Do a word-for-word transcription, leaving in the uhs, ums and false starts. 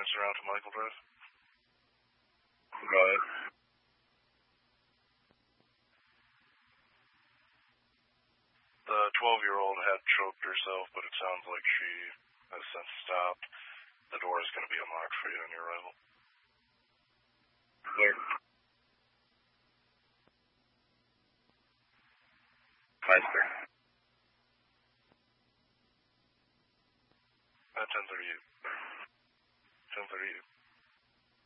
service around to Michael Drive? Go ahead. The twelve-year-old had choked herself, but it sounds like she has since stopped. The door is going to be unlocked for you on your arrival. Clear. Meister.